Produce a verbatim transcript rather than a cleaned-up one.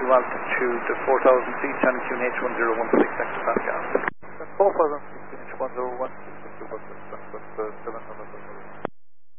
new altitude to four thousand feet, channel Q N H one zero one six hectopascal. four thousand feet, Q N H one zero one six hectopascal, seven hundred.